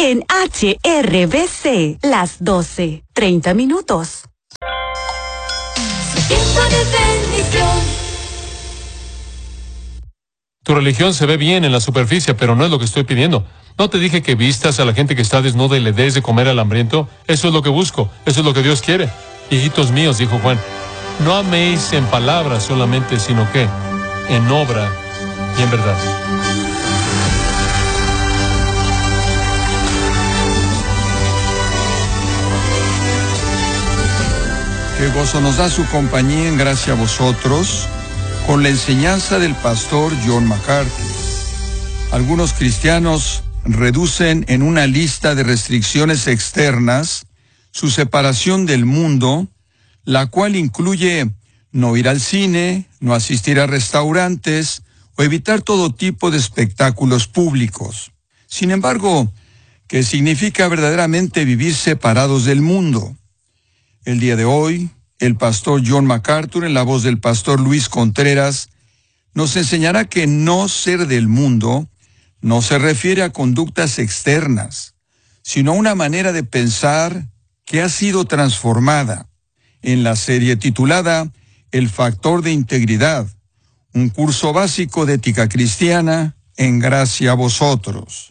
en HRBC, las 12:30. Tiempo de bendición. Tu religión se ve bien en la superficie, pero no es lo que estoy pidiendo. ¿No te dije que vistas a la gente que está desnuda y le des de comer al hambriento? Eso es lo que busco, eso es lo que Dios quiere. Hijitos míos, dijo Juan, no améis en palabras solamente, sino que en obra y en verdad. Qué gozo nos da su compañía en gracia a vosotros con la enseñanza del pastor John MacArthur. Algunos cristianos reducen en una lista de restricciones externas su separación del mundo, la cual incluye no ir al cine, no asistir a restaurantes o evitar todo tipo de espectáculos públicos. Sin embargo, ¿qué significa verdaderamente vivir separados del mundo? El día de hoy, el pastor John MacArthur, en la voz del pastor Luis Contreras, nos enseñará que no ser del mundo no se refiere a conductas externas, sino a una manera de pensar que ha sido transformada. En la serie titulada El Factor de Integridad, un curso básico de ética cristiana en gracia a vosotros.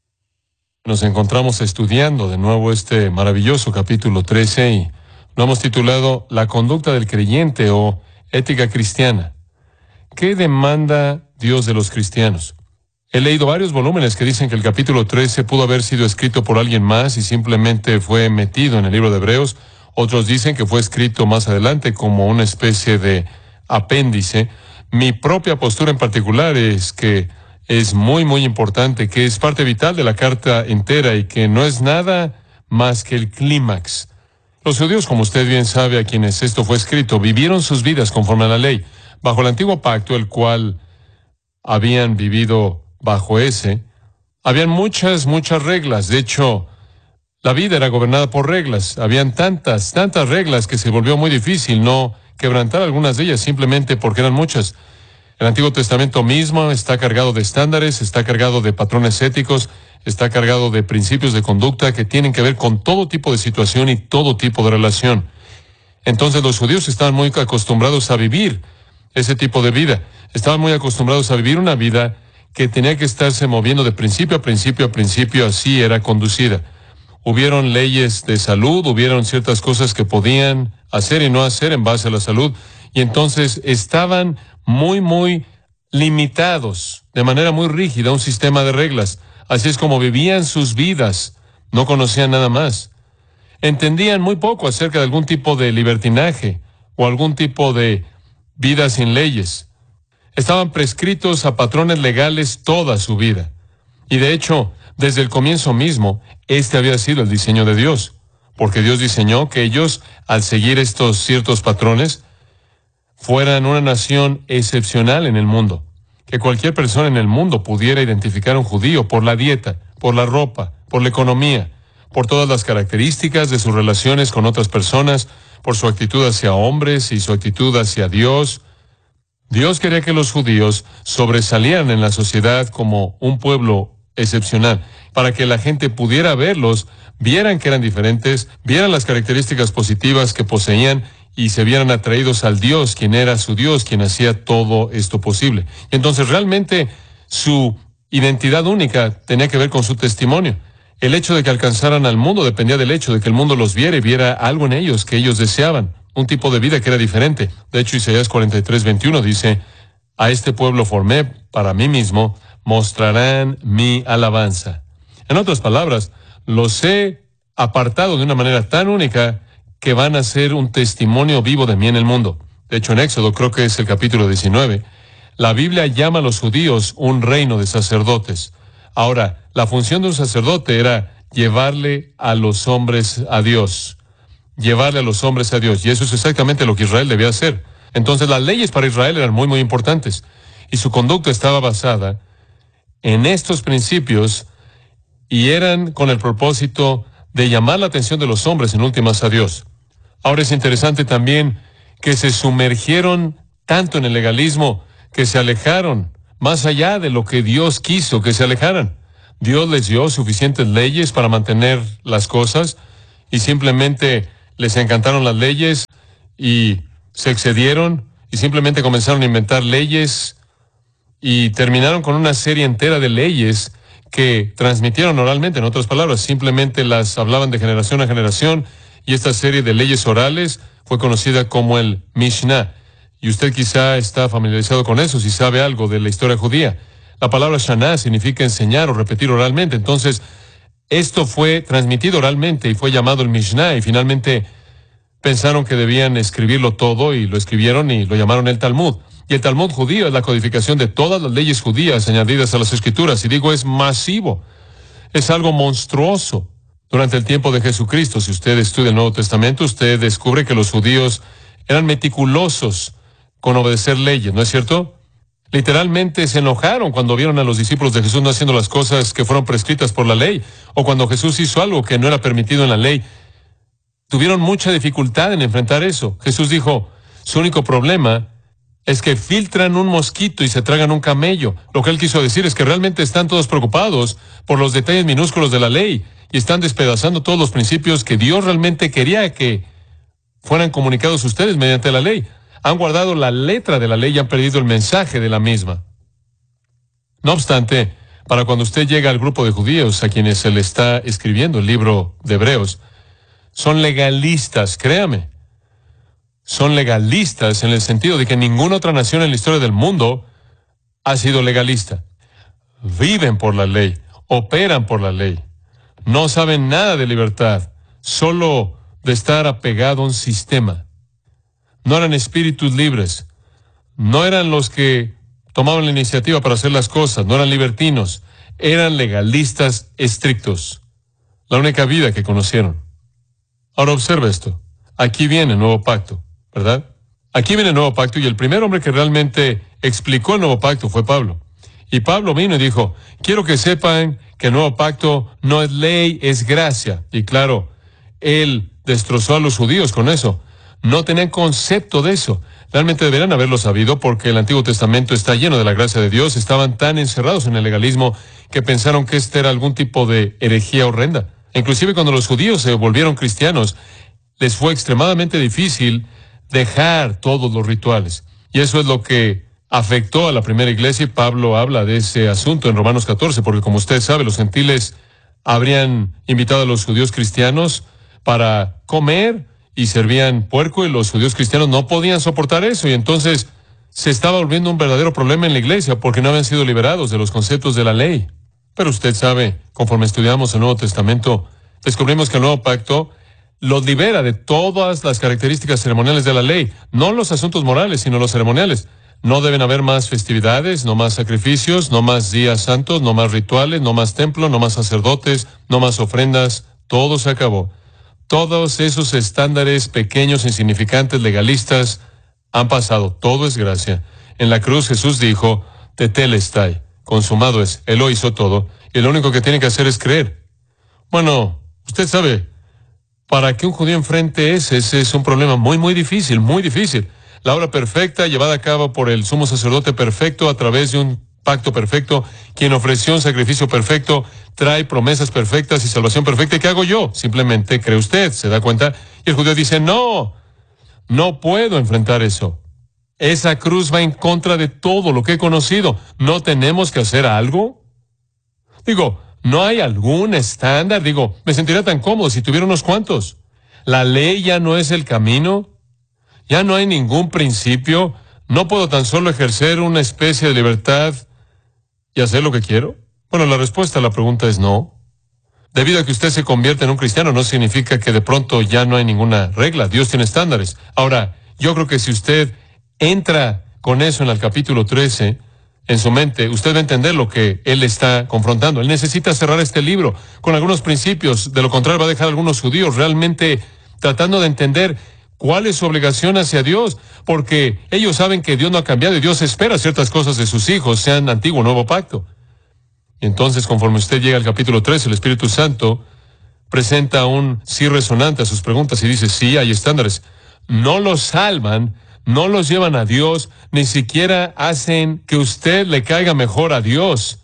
Nos encontramos estudiando de nuevo este maravilloso capítulo 13 y lo hemos titulado La conducta del creyente o ética cristiana. ¿Qué demanda Dios de los cristianos? He leído varios volúmenes que dicen que el capítulo 13 pudo haber sido escrito por alguien más y simplemente fue metido en el libro de Hebreos. Otros dicen que fue escrito más adelante como una especie de apéndice. Mi propia postura en particular es que es muy, muy importante, que es parte vital de la carta entera y que no es nada más que el clímax. Los judíos, como usted bien sabe, a quienes esto fue escrito, vivieron sus vidas conforme a la ley, bajo el antiguo pacto, el cual habían vivido bajo ese. Habían muchas reglas. De hecho, la vida era gobernada por reglas. Habían tantas reglas que se volvió muy difícil no quebrantar algunas de ellas simplemente porque eran muchas. El Antiguo Testamento mismo está cargado de estándares, está cargado de patrones éticos, está cargado de principios de conducta que tienen que ver con todo tipo de situación y todo tipo de relación. Entonces los judíos estaban muy acostumbrados a vivir ese tipo de vida. Estaban muy acostumbrados a vivir una vida que tenía que estarse moviendo de principio a principio, así era conducida. Hubieron leyes de salud, hubieron ciertas cosas que podían hacer y no hacer en base a la salud, y entonces estaban muy limitados, de manera muy rígida, a un sistema de reglas. Así es como vivían sus vidas, no conocían nada más. Entendían muy poco acerca de algún tipo de libertinaje o algún tipo de vida sin leyes. Estaban prescritos a patrones legales toda su vida. Y de hecho, desde el comienzo mismo, este había sido el diseño de Dios, porque Dios diseñó que ellos, al seguir estos ciertos patrones, fueran una nación excepcional en el mundo, que cualquier persona en el mundo pudiera identificar a un judío por la dieta, por la ropa, por la economía, por todas las características de sus relaciones con otras personas, por su actitud hacia hombres y su actitud hacia Dios. Dios quería que los judíos sobresalieran en la sociedad como un pueblo excepcional, para que la gente pudiera verlos, vieran que eran diferentes, vieran las características positivas que poseían y se vieran atraídos al Dios, quien era su Dios, quien hacía todo esto posible. Y entonces realmente su identidad única tenía que ver con su testimonio. El hecho de que alcanzaran al mundo dependía del hecho de que el mundo los viera y viera algo en ellos que ellos deseaban, un tipo de vida que era diferente. De hecho, Isaías 43:21 dice, a este pueblo formé para mí mismo, mostrarán mi alabanza. En otras palabras, los he apartado de una manera tan única que van a ser un testimonio vivo de mí en el mundo. De hecho, en Éxodo, creo que es el capítulo 19, la Biblia llama a los judíos un reino de sacerdotes. Ahora, la función de un sacerdote era llevarle a los hombres a Dios. Llevarle a los hombres a Dios. Y eso es exactamente lo que Israel debía hacer. Entonces, las leyes para Israel eran muy importantes. Y su conducta estaba basada en estos principios y eran con el propósito de llamar la atención de los hombres en últimas a Dios. Ahora es interesante también que se sumergieron tanto en el legalismo que se alejaron más allá de lo que Dios quiso que se alejaran. Dios les dio suficientes leyes para mantener las cosas y simplemente les encantaron las leyes y se excedieron y simplemente comenzaron a inventar leyes y terminaron con una serie entera de leyes que transmitieron oralmente. En otras palabras, simplemente las hablaban de generación a generación, y esta serie de leyes orales fue conocida como el Mishnah. Y usted quizá está familiarizado con eso si sabe algo de la historia judía. La palabra Shana significa enseñar o repetir oralmente. Entonces, esto fue transmitido oralmente y fue llamado el Mishnah, y finalmente pensaron que debían escribirlo todo y lo escribieron y lo llamaron el Talmud. Y el Talmud judío es la codificación de todas las leyes judías añadidas a las Escrituras. Y digo, es masivo. Es algo monstruoso. Durante el tiempo de Jesucristo, si usted estudia el Nuevo Testamento, usted descubre que los judíos eran meticulosos con obedecer leyes, ¿no es cierto? Literalmente se enojaron cuando vieron a los discípulos de Jesús no haciendo las cosas que fueron prescritas por la ley, o cuando Jesús hizo algo que no era permitido en la ley. Tuvieron mucha dificultad en enfrentar eso. Jesús dijo, su único problema es que filtran un mosquito y se tragan un camello. Lo que él quiso decir es que realmente están todos preocupados por los detalles minúsculos de la ley y están despedazando todos los principios que Dios realmente quería que fueran comunicados a ustedes mediante la ley. Han guardado la letra de la ley y han perdido el mensaje de la misma. No obstante, para cuando usted llega al grupo de judíos a quienes se le está escribiendo el libro de Hebreos, son legalistas, créame. Son legalistas en el sentido de que ninguna otra nación en la historia del mundo ha sido legalista. Viven por la ley, operan por la ley. No saben nada de libertad, solo de estar apegado a un sistema. No eran espíritus libres, no eran los que tomaban la iniciativa para hacer las cosas, no eran libertinos, eran legalistas estrictos. La única vida que conocieron. Ahora observa esto. Aquí viene el nuevo pacto, ¿verdad? Aquí viene el nuevo pacto, y el primer hombre que realmente explicó el nuevo pacto fue Pablo. Y Pablo vino y dijo, quiero que sepan que el nuevo pacto no es ley, es gracia. Y claro, él destrozó a los judíos con eso. No tenían concepto de eso. Realmente deberían haberlo sabido, porque el Antiguo Testamento está lleno de la gracia de Dios. Estaban tan encerrados en el legalismo que pensaron que este era algún tipo de herejía horrenda. Inclusive cuando los judíos se volvieron cristianos, les fue extremadamente difícil dejar todos los rituales. Y eso es lo que afectó a la primera iglesia, y Pablo habla de ese asunto en Romanos 14, porque como usted sabe, los gentiles habrían invitado a los judíos cristianos para comer y servían puerco, y los judíos cristianos no podían soportar eso, y entonces se estaba volviendo un verdadero problema en la iglesia porque no habían sido liberados de los conceptos de la ley. Pero usted sabe, conforme estudiamos el Nuevo Testamento, descubrimos que el Nuevo Pacto los libera de todas las características ceremoniales de la ley, no los asuntos morales, sino los ceremoniales. No deben haber más festividades, no más sacrificios, no más días santos, no más rituales, no más templo, no más sacerdotes, no más ofrendas. Todo se acabó. Todos esos estándares pequeños, insignificantes, legalistas, han pasado. Todo es gracia. En la cruz Jesús dijo, tetelestai, consumado es. Él lo hizo todo, y lo único que tiene que hacer es creer. Bueno, usted sabe, para que un judío enfrente ese es un problema muy, muy difícil, muy difícil. La obra perfecta llevada a cabo por el sumo sacerdote perfecto a través de un pacto perfecto, quien ofreció un sacrificio perfecto, trae promesas perfectas y salvación perfecta. ¿Y qué hago yo? Simplemente cree usted, ¿se da cuenta? Y el judío dice, no puedo enfrentar eso. Esa cruz va en contra de todo lo que he conocido. ¿No tenemos que hacer algo? Digo, ¿no hay algún estándar? Digo, me sentiría tan cómodo si tuviera unos cuantos. La ley ya no es el camino. Ya no hay ningún principio. ¿No puedo tan solo ejercer una especie de libertad y hacer lo que quiero? Bueno, la respuesta a la pregunta es no. Debido a que usted se convierte en un cristiano, no significa que de pronto ya no hay ninguna regla. Dios tiene estándares. Ahora, yo creo que si usted entra con eso en el capítulo 13, en su mente, usted va a entender lo que él está confrontando. Él necesita cerrar este libro con algunos principios. De lo contrario, va a dejar a algunos judíos realmente tratando de entender cuál es su obligación hacia Dios, porque ellos saben que Dios no ha cambiado y Dios espera ciertas cosas de sus hijos, sean antiguo o nuevo pacto. Y entonces, conforme usted llega al capítulo 13, el Espíritu Santo presenta un sí resonante a sus preguntas y dice, sí, hay estándares. No los salvan, no los llevan a Dios, ni siquiera hacen que usted le caiga mejor a Dios.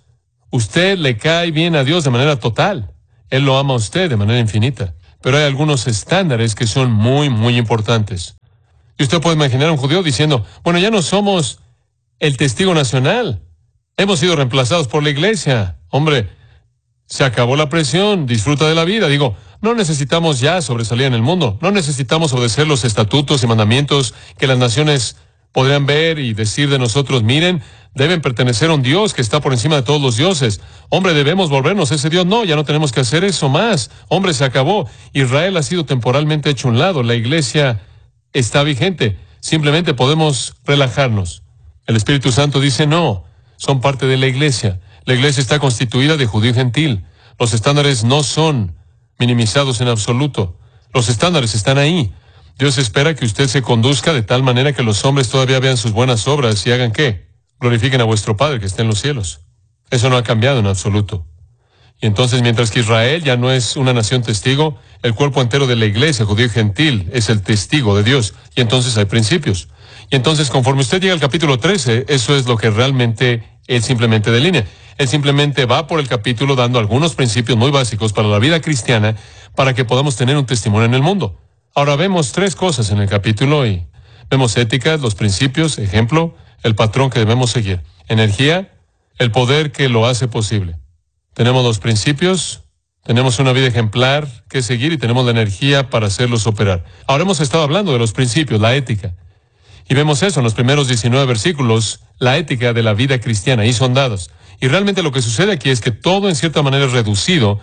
Usted le cae bien a Dios de manera total. Él lo ama a usted de manera infinita. Pero hay algunos estándares que son muy, muy importantes. Y usted puede imaginar a un judío diciendo, bueno, ya no somos el testigo nacional. Hemos sido reemplazados por la iglesia. Hombre, se acabó la presión, disfruta de la vida. Digo, no necesitamos ya sobresalir en el mundo. No necesitamos obedecer los estatutos y mandamientos que las naciones podrían ver y decir de nosotros, miren, deben pertenecer a un Dios que está por encima de todos los dioses. Hombre, debemos volvernos a ese Dios. No, ya no tenemos que hacer eso más. Hombre, se acabó. Israel ha sido temporalmente hecho a un lado. La iglesia está vigente. Simplemente podemos relajarnos. El Espíritu Santo dice, no, son parte de la iglesia. La iglesia está constituida de judío y gentil. Los estándares no son minimizados en absoluto. Los estándares están ahí. Dios espera que usted se conduzca de tal manera que los hombres todavía vean sus buenas obras y hagan ¿qué? Glorifiquen a vuestro Padre que está en los cielos. Eso no ha cambiado en absoluto. Y entonces, mientras que Israel ya no es una nación testigo, el cuerpo entero de la iglesia, judío y gentil, es el testigo de Dios. Y entonces hay principios. Y entonces, conforme usted llega al capítulo 13, eso es lo que realmente él simplemente delinea. Él simplemente va por el capítulo dando algunos principios muy básicos para la vida cristiana para que podamos tener un testimonio en el mundo. Ahora vemos tres cosas en el capítulo y vemos éticas, los principios, ejemplo, el patrón que debemos seguir. Energía, el poder que lo hace posible. Tenemos los principios, tenemos una vida ejemplar que seguir y tenemos la energía para hacerlos operar. Ahora hemos estado hablando de los principios, la ética. Y vemos eso en los primeros 19 versículos, la ética de la vida cristiana, ahí son dados. Y realmente lo que sucede aquí es que todo en cierta manera es reducido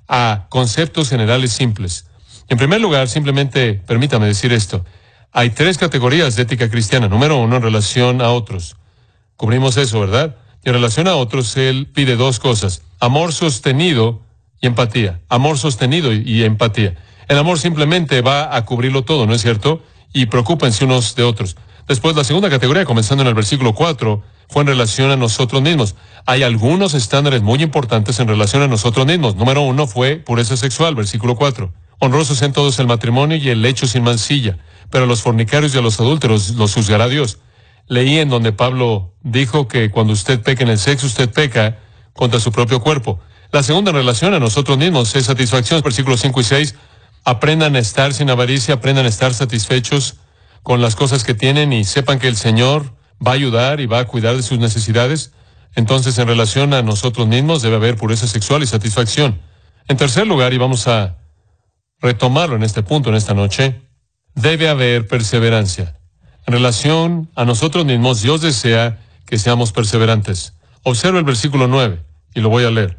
a conceptos generales simples. En primer lugar, simplemente permítame decir esto. Hay tres categorías de ética cristiana. Número uno, en relación a otros. Cubrimos eso, ¿verdad? Y en relación a otros, él pide dos cosas. Amor sostenido y empatía. Amor sostenido y empatía. El amor simplemente va a cubrirlo todo, ¿no es cierto? Y preocúpense unos de otros. Después, la segunda categoría, comenzando en el versículo 4, fue en relación a nosotros mismos. Hay algunos estándares muy importantes en relación a nosotros mismos. Número uno fue pureza sexual, versículo 4. Honrosos en todos el matrimonio y el lecho sin mancilla, pero a los fornicarios y a los adúlteros los juzgará Dios. Leí en donde Pablo dijo que cuando usted peca en el sexo, usted peca contra su propio cuerpo. La segunda en relación a nosotros mismos es satisfacción, versículos 5 y 6. Aprendan a estar sin avaricia, aprendan a estar satisfechos con las cosas que tienen y sepan que el Señor va a ayudar y va a cuidar de sus necesidades. Entonces, en relación a nosotros mismos debe haber pureza sexual y satisfacción. En tercer lugar, y vamos a retomarlo en este punto, en esta noche, debe haber perseverancia. En relación a nosotros mismos, Dios desea que seamos perseverantes. Observa el versículo 9, y lo voy a leer.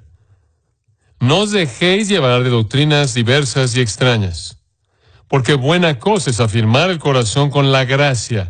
No os dejéis llevar de doctrinas diversas y extrañas, porque buena cosa es afirmar el corazón con la gracia,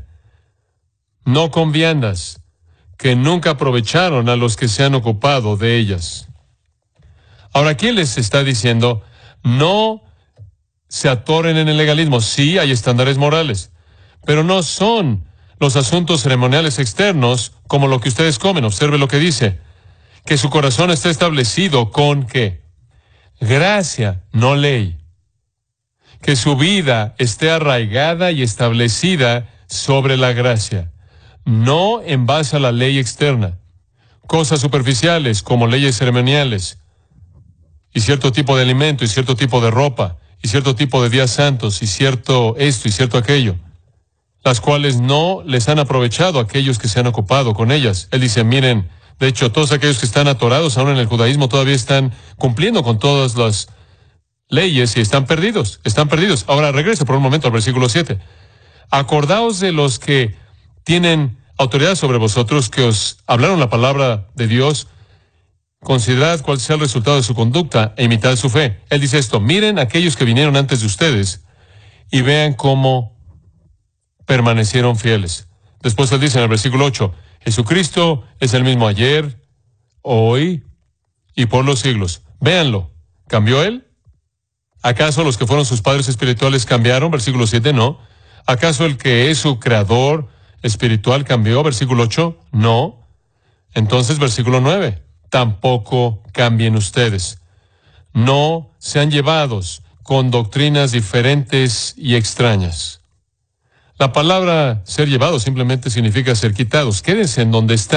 no con viandas, que nunca aprovecharon a los que se han ocupado de ellas. Ahora, aquí les está diciendo, no se atoren en el legalismo. Sí, hay estándares morales, pero no son los asuntos ceremoniales externos como lo que ustedes comen. Observe lo que dice, que su corazón está establecido con ¿qué? Gracia, no ley. Que su vida esté arraigada y establecida sobre la gracia, no en base a la ley externa. Cosas superficiales como leyes ceremoniales, y cierto tipo de alimento, y cierto tipo de ropa, y cierto tipo de días santos, y cierto esto, y cierto aquello, las cuales no les han aprovechado a aquellos que se han ocupado con ellas. Él dice, miren, de hecho, todos aquellos que están atorados aún en el judaísmo todavía están cumpliendo con todas las leyes y están perdidos. Ahora regrese por un momento al versículo 7. Acordaos de los que tienen autoridad sobre vosotros, que os hablaron la palabra de Dios. Considerad cuál sea el resultado de su conducta e imitad su fe. Él dice esto, miren aquellos que vinieron antes de ustedes y vean cómo permanecieron fieles. Después él dice en el versículo 8, Jesucristo es el mismo ayer, hoy y por los siglos. Véanlo. ¿Cambió él? ¿Acaso los que fueron sus padres espirituales cambiaron? Versículo 7, no. ¿Acaso el que es su creador espiritual cambió? Versículo 8, no. Entonces, versículo 9, tampoco cambien ustedes. No sean llevados con doctrinas diferentes y extrañas. La palabra ser llevados simplemente significa ser quitados. Quédense en donde están.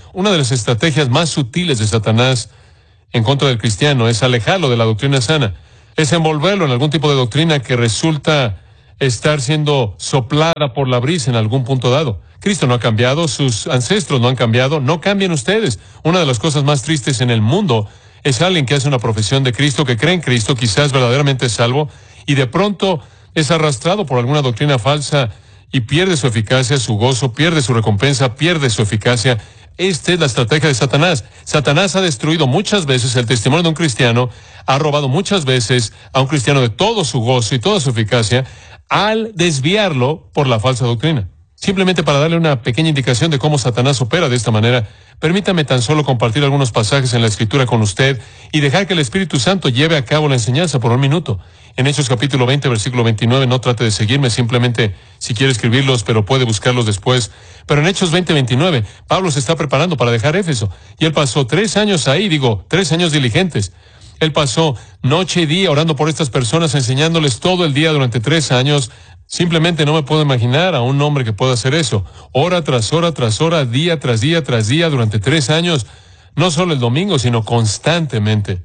una de las estrategias más sutiles de Satanás en contra del cristiano es alejarlo de la doctrina sana, es envolverlo en algún tipo de doctrina que resulta estar siendo soplada por la brisa en algún punto dado. Cristo no ha cambiado, sus ancestros no han cambiado, no cambien ustedes. Una de las cosas más tristes en el mundo es alguien que hace una profesión de Cristo, que cree en Cristo, quizás verdaderamente es salvo, y de pronto es arrastrado por alguna doctrina falsa y pierde su eficacia, su gozo, pierde su recompensa, pierde su eficacia. Esta es la estrategia de Satanás. Satanás ha destruido muchas veces el testimonio de un cristiano, ha robado muchas veces a un cristiano de todo su gozo y toda su eficacia al desviarlo por la falsa doctrina. Simplemente para darle una pequeña indicación de cómo Satanás opera de esta manera, permítame tan solo compartir algunos pasajes en la Escritura con usted y dejar que el Espíritu Santo lleve a cabo la enseñanza por un minuto. En Hechos capítulo 20, versículo 29, no trate de seguirme, simplemente si quiere escribirlos, pero puede buscarlos después. Pero en Hechos 20, 29, Pablo se está preparando para dejar Éfeso, y él pasó 3 años ahí, 3 años diligentes. Él pasó noche y día orando por estas personas, enseñándoles todo el día durante 3 años. Simplemente no me puedo imaginar a un hombre que pueda hacer eso. Hora tras hora tras hora, día tras día tras día, durante 3 años. No solo el domingo, sino constantemente.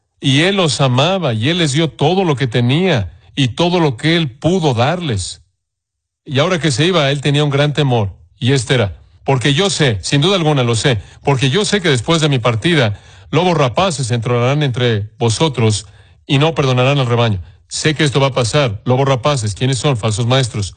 Y él los amaba, y él les dio todo lo que tenía, y todo lo que él pudo darles. Y ahora que se iba, él tenía un gran temor. Y este era, porque yo sé, sin duda alguna lo sé, porque yo sé que después de mi partida, lobos rapaces entrarán entre vosotros, y no perdonarán al rebaño. Sé que esto va a pasar. Lobos rapaces, ¿quiénes son? Falsos maestros.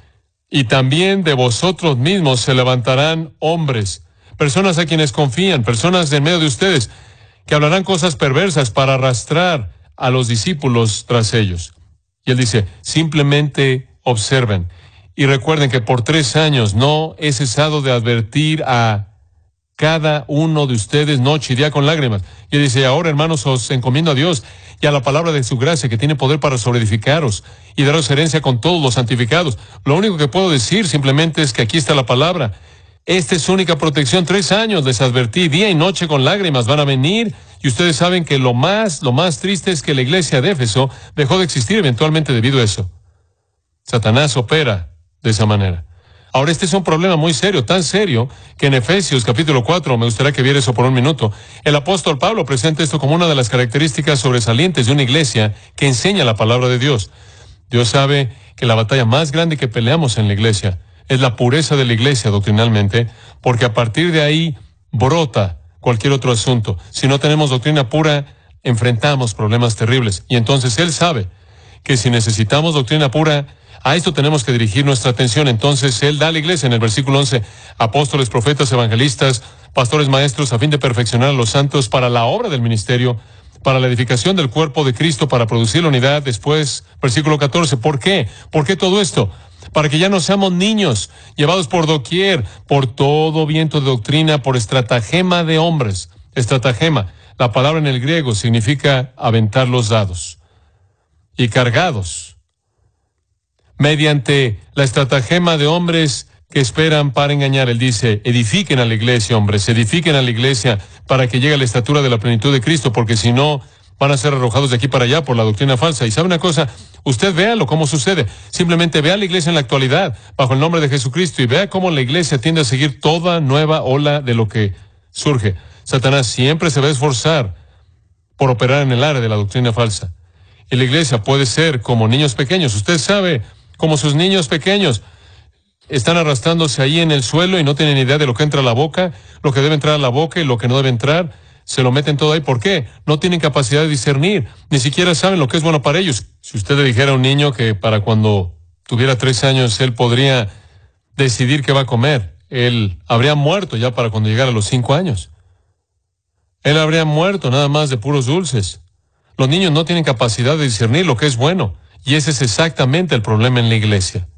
Y también de vosotros mismos se levantarán hombres, personas a quienes confían, personas de en medio de ustedes, que hablarán cosas perversas para arrastrar a los discípulos tras ellos. Y él dice, simplemente observen. Y recuerden que por 3 años no he cesado de advertir a cada uno de ustedes noche y día con lágrimas. Y él dice, ahora hermanos, os encomiendo a Dios y a la palabra de su gracia, que tiene poder para sobreedificaros y daros herencia con todos los santificados. Lo único que puedo decir simplemente es que aquí está la palabra. Esta es su única protección. 3 años les advertí, día y noche con lágrimas van a venir, y ustedes saben que lo más triste es que la iglesia de Éfeso dejó de existir eventualmente debido a eso. Satanás opera de esa manera. Ahora, este es un problema muy serio, tan serio, que en Efesios capítulo 4, me gustaría que viera eso por un minuto, el apóstol Pablo presenta esto como una de las características sobresalientes de una iglesia que enseña la palabra de Dios. Dios sabe que la batalla más grande que peleamos en la iglesia es la pureza de la iglesia doctrinalmente, porque a partir de ahí brota cualquier otro asunto. Si no tenemos doctrina pura, enfrentamos problemas terribles. Y entonces Él sabe que si necesitamos doctrina pura, a esto tenemos que dirigir nuestra atención. Entonces Él da a la iglesia en el versículo 11, apóstoles, profetas, evangelistas, pastores, maestros, a fin de perfeccionar a los santos para la obra del ministerio, para la edificación del cuerpo de Cristo, para producir la unidad. Después, versículo 14, ¿por qué? ¿Por qué todo esto? Para que ya no seamos niños, llevados por doquier, por todo viento de doctrina, por estratagema de hombres. Estratagema, la palabra en el griego significa aventar los dados. Y cargados mediante la estratagema de hombres que esperan para engañar. Él dice, edifiquen a la iglesia, hombres, edifiquen a la iglesia para que llegue a la estatura de la plenitud de Cristo, porque si no, van a ser arrojados de aquí para allá por la doctrina falsa. Y sabe una cosa, usted véalo cómo sucede. Simplemente vea la iglesia en la actualidad, bajo el nombre de Jesucristo, y vea cómo la iglesia tiende a seguir toda nueva ola de lo que surge. Satanás siempre se va a esforzar por operar en el área de la doctrina falsa. Y la iglesia puede ser como niños pequeños. Usted sabe, como sus niños pequeños están arrastrándose ahí en el suelo y no tienen idea de lo que entra a la boca, lo que debe entrar a la boca y lo que no debe entrar. Se lo meten todo ahí. ¿Por qué? No tienen capacidad de discernir. Ni siquiera saben lo que es bueno para ellos. Si usted le dijera a un niño que para cuando tuviera 3 años él podría decidir qué va a comer, él habría muerto ya para cuando llegara a los 5 años. Él habría muerto nada más de puros dulces. Los niños no tienen capacidad de discernir lo que es bueno. Y ese es exactamente el problema en la iglesia.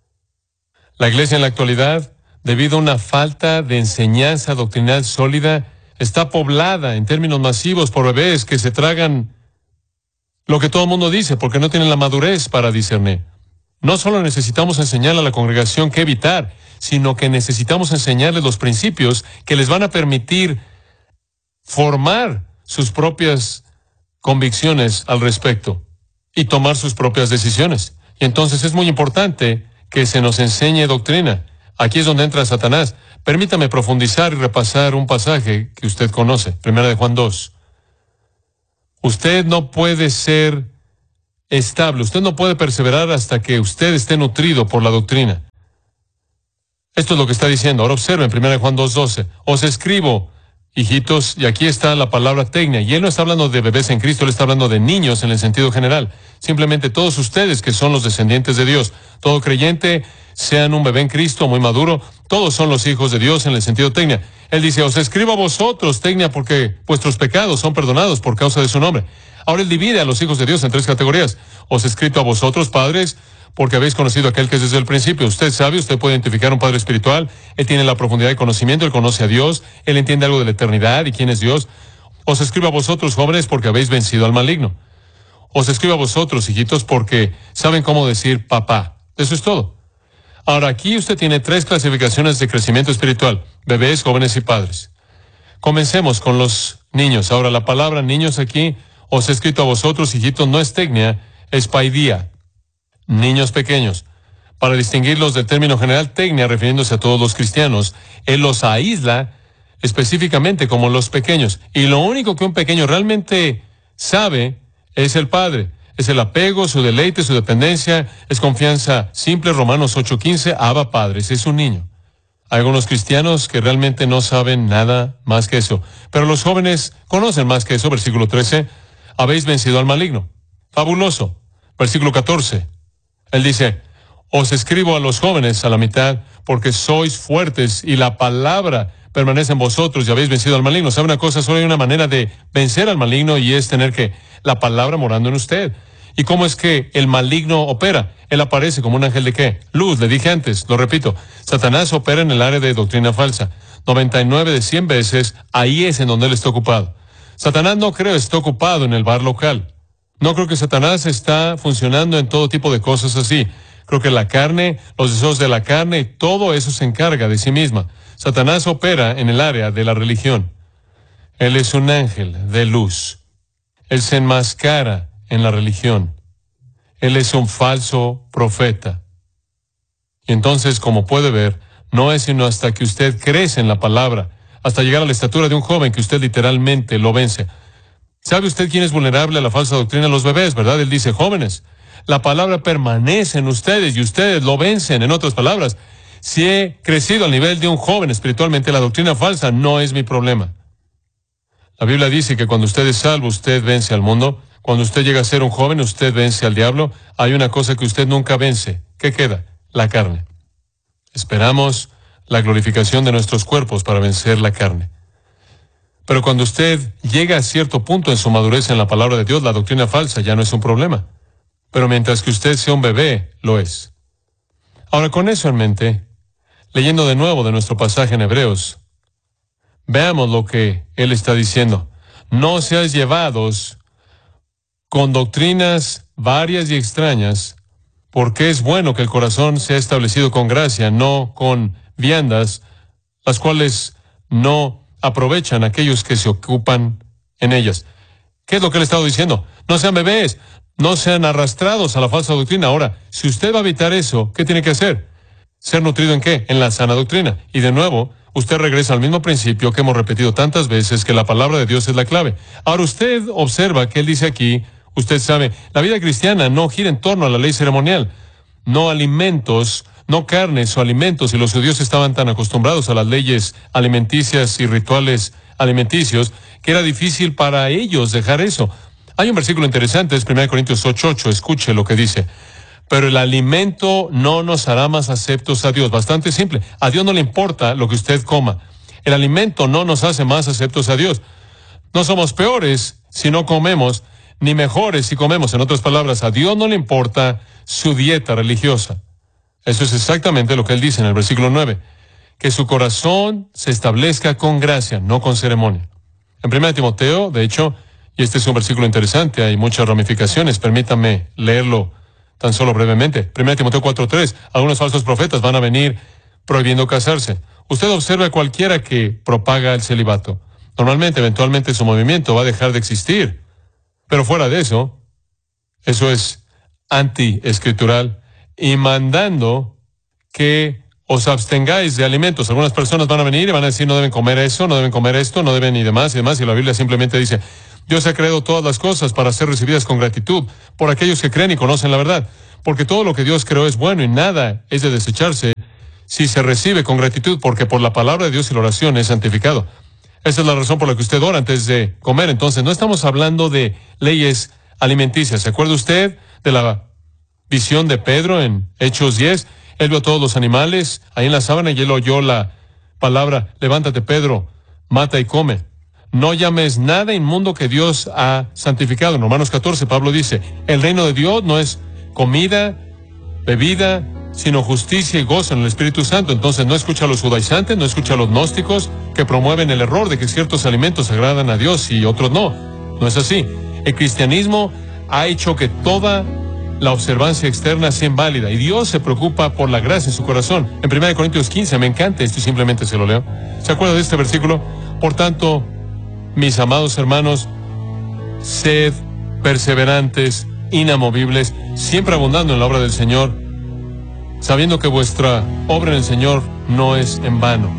La iglesia en la actualidad, debido a una falta de enseñanza doctrinal sólida, está poblada en términos masivos por bebés que se tragan lo que todo el mundo dice, porque no tienen la madurez para discernir. No solo necesitamos enseñarle a la congregación qué evitar, sino que necesitamos enseñarles los principios que les van a permitir formar sus propias convicciones al respecto y tomar sus propias decisiones. Y entonces es muy importante que se nos enseñe doctrina. Aquí es donde entra Satanás. Permítame profundizar y repasar un pasaje que usted conoce, 1 Juan 2. Usted no puede ser estable, usted no puede perseverar hasta que usted esté nutrido por la doctrina. Esto es lo que está diciendo. Ahora observen 1 Juan 2:12. Os escribo, hijitos, y aquí está la palabra tecnia, y él no está hablando de bebés en Cristo, él está hablando de niños en el sentido general. Simplemente todos ustedes que son los descendientes de Dios, todo creyente, sean un bebé en Cristo muy maduro, todos son los hijos de Dios en el sentido tecnia. Él dice, os escribo a vosotros, tecnia, porque vuestros pecados son perdonados por causa de su nombre. Ahora él divide a los hijos de Dios en tres categorías. Os he escrito a vosotros, padres, porque habéis conocido a aquel que es desde el principio. Usted sabe, usted puede identificar un padre espiritual. Él tiene la profundidad de conocimiento, él conoce a Dios, él entiende algo de la eternidad y quién es Dios. Os escribo a vosotros, jóvenes, porque habéis vencido al maligno. Os escribo a vosotros, hijitos, porque saben cómo decir papá. Eso es todo. Ahora, aquí usted tiene tres clasificaciones de crecimiento espiritual: bebés, jóvenes y padres. Comencemos con los niños. Ahora, la palabra niños aquí, os he escrito a vosotros, hijitos, no es tecnia, es paidía. Niños pequeños. Para distinguirlos del término general tecnia, refiriéndose a todos los cristianos, él los aísla específicamente como los pequeños. Y lo único que un pequeño realmente sabe es el padre. Es el apego, su deleite, su dependencia, es confianza simple. Romanos 8:15, Abba Padres, es un niño. Hay algunos cristianos que realmente no saben nada más que eso. Pero los jóvenes conocen más que eso. Versículo 13, habéis vencido al maligno. Fabuloso. Versículo 14. Él dice, os escribo a los jóvenes a la mitad, porque sois fuertes y la palabra permanece en vosotros y habéis vencido al maligno. ¿Sabe una cosa? Solo hay una manera de vencer al maligno y es tener que la palabra morando en usted. ¿Y cómo es que el maligno opera? Él aparece como un ángel de ¿qué? Luz, le dije antes, lo repito. Satanás opera en el área de doctrina falsa. 99 de 100 veces, ahí es en donde él está ocupado. Satanás no creo está ocupado en el bar local. No creo que Satanás está funcionando en todo tipo de cosas así. Creo que la carne, los deseos de la carne, todo eso se encarga de sí misma. Satanás opera en el área de la religión. Él es un ángel de luz. Él se enmascara en la religión. Él es un falso profeta. Y entonces, como puede ver, no es sino hasta que usted crece en la palabra, hasta llegar a la estatura de un joven, que usted literalmente lo vence. ¿Sabe usted quién es vulnerable a la falsa doctrina? Los bebés, ¿verdad? Él dice, jóvenes, la palabra permanece en ustedes y ustedes lo vencen. En otras palabras, si he crecido al nivel de un joven espiritualmente, la doctrina falsa no es mi problema. La Biblia dice que cuando usted es salvo, usted vence al mundo. Cuando usted llega a ser un joven, usted vence al diablo. Hay una cosa que usted nunca vence. ¿Qué queda? La carne. Esperamos la glorificación de nuestros cuerpos para vencer la carne. Pero cuando usted llega a cierto punto en su madurez en la palabra de Dios, la doctrina falsa ya no es un problema. Pero mientras que usted sea un bebé, lo es. Ahora, con eso en mente, leyendo de nuevo de nuestro pasaje en Hebreos, veamos lo que él está diciendo. No seáis llevados con doctrinas varias y extrañas, porque es bueno que el corazón sea establecido con gracia, no con viandas, las cuales no aprovechan a aquellos que se ocupan en ellas. ¿Qué es lo que él ha estado diciendo? No sean bebés, no sean arrastrados a la falsa doctrina. Ahora, si usted va a evitar eso, ¿qué tiene que hacer? ¿Ser nutrido en qué? En la sana doctrina. Y de nuevo, usted regresa al mismo principio que hemos repetido tantas veces, que la palabra de Dios es la clave. Ahora usted observa que él dice aquí, usted sabe, la vida cristiana no gira en torno a la ley ceremonial, no alimentos, no carnes o alimentos, y los judíos estaban tan acostumbrados a las leyes alimenticias y rituales alimenticios, que era difícil para ellos dejar eso. Hay un versículo interesante, es 1 Corintios 8:8, escuche lo que dice. Pero el alimento no nos hará más aceptos a Dios. Bastante simple. A Dios no le importa lo que usted coma. El alimento no nos hace más aceptos a Dios. No somos peores si no comemos, ni mejores si comemos. En otras palabras, a Dios no le importa su dieta religiosa. Eso es exactamente lo que él dice en el versículo 9. Que su corazón se establezca con gracia, no con ceremonia. En 1 Timoteo, de hecho, y este es un versículo interesante, hay muchas ramificaciones, permítame leerlo tan solo brevemente. 1 Timoteo 4:3, algunos falsos profetas van a venir prohibiendo casarse. Usted observa a cualquiera que propaga el celibato. Normalmente, eventualmente, su movimiento va a dejar de existir. Pero fuera de eso es anti-escritural y mandando que os abstengáis de alimentos. Algunas personas van a venir y van a decir, no deben comer eso, no deben comer esto, no deben y demás, y la Biblia simplemente dice, Dios ha creado todas las cosas para ser recibidas con gratitud por aquellos que creen y conocen la verdad. Porque todo lo que Dios creó es bueno y nada es de desecharse si se recibe con gratitud, porque por la palabra de Dios y la oración es santificado. Esa es la razón por la que usted ora antes de comer. Entonces, no estamos hablando de leyes alimenticias. ¿Se acuerda usted de la visión de Pedro en Hechos 10? Él vio a todos los animales ahí en la sábana y él oyó la palabra, levántate Pedro, mata y come. No llames nada inmundo que Dios ha santificado. En Romanos 14, Pablo dice, el reino de Dios no es comida, bebida, sino justicia y gozo en el Espíritu Santo. Entonces no escucha a los judaizantes, no escucha a los gnósticos que promueven el error de que ciertos alimentos agradan a Dios y otros no. No es así. El cristianismo ha hecho que toda la observancia externa sea inválida y Dios se preocupa por la gracia en su corazón. En 1 Corintios 15, me encanta esto y simplemente se lo leo. ¿Se acuerda de este versículo? Por tanto, mis amados hermanos, sed perseverantes, inamovibles, siempre abundando en la obra del Señor, sabiendo que vuestra obra en el Señor no es en vano.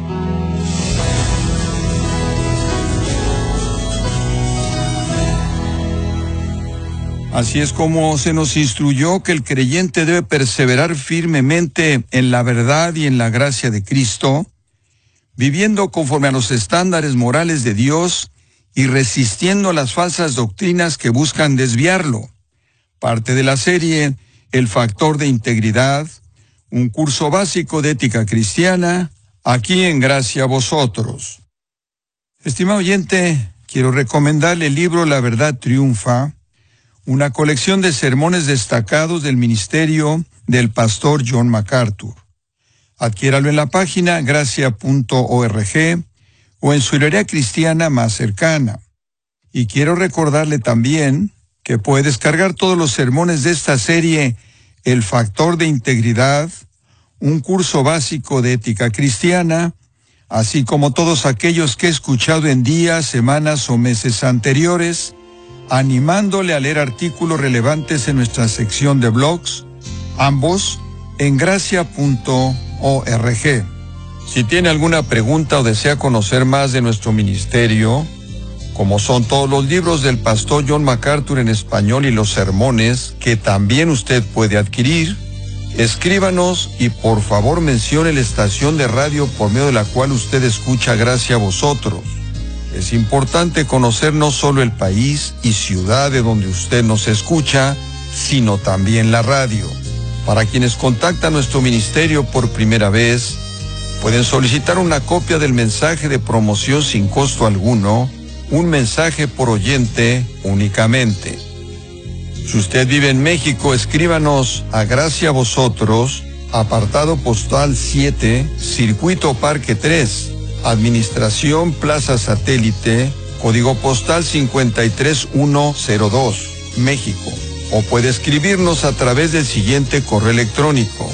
Así es como se nos instruyó que el creyente debe perseverar firmemente en la verdad y en la gracia de Cristo, viviendo conforme a los estándares morales de Dios y resistiendo las falsas doctrinas que buscan desviarlo. Parte de la serie El Factor de Integridad, un curso básico de ética cristiana, aquí en Gracia a Vosotros. Estimado oyente, quiero recomendarle el libro La Verdad Triunfa, una colección de sermones destacados del ministerio del pastor John MacArthur. Adquiéralo en la página gracia.org o en su librería cristiana más cercana. Y quiero recordarle también que puede descargar todos los sermones de esta serie El Factor de Integridad, un curso básico de ética cristiana, así como todos aquellos que he escuchado en días, semanas o meses anteriores, animándole a leer artículos relevantes en nuestra sección de blogs, ambos en gracia.org. Si tiene alguna pregunta o desea conocer más de nuestro ministerio, como son todos los libros del pastor John MacArthur en español y los sermones que también usted puede adquirir, escríbanos y por favor mencione la estación de radio por medio de la cual usted escucha Gracia a Vosotros. Es importante conocer no solo el país y ciudad de donde usted nos escucha, sino también la radio. Para quienes contactan nuestro ministerio por primera vez, pueden solicitar una copia del mensaje de promoción sin costo alguno, un mensaje por oyente únicamente. Si usted vive en México, escríbanos a Gracia a Vosotros, apartado postal 7, Circuito Parque 3, Administración Plaza Satélite, código postal 53102, México. O puede escribirnos a través del siguiente correo electrónico,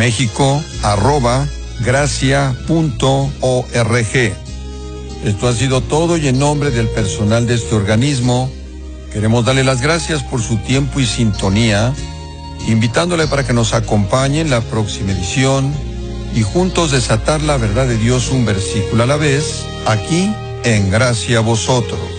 mexico@gracia.org. Esto ha sido todo y en nombre del personal de este organismo, queremos darle las gracias por su tiempo y sintonía, invitándole para que nos acompañe en la próxima edición y juntos desatar la verdad de Dios un versículo a la vez, aquí en Gracia a Vosotros.